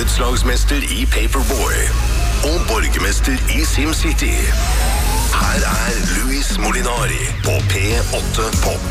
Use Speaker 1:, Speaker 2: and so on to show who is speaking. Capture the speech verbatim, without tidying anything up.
Speaker 1: borettslagsmester i Paperboy og borgermester i SimCity. Her er Luis Molinari på P åtte Pop.